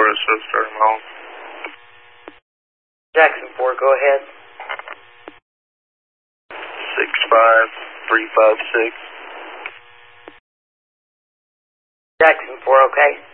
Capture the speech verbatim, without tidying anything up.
four, it's just starting home. Jackson four, go ahead. six five three five six. Jackson four, okay.